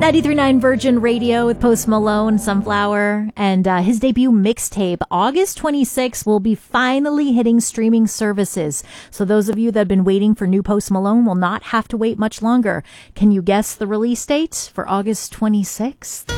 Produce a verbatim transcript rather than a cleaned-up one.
ninety-three point nine Virgin Radio with Post Malone, Sunflower, and uh, his debut mixtape, August twenty-sixth, will be finally hitting streaming services. So those of you that have been waiting for new Post Malone will not have to wait much longer. Can you guess the release date for August twenty-sixth?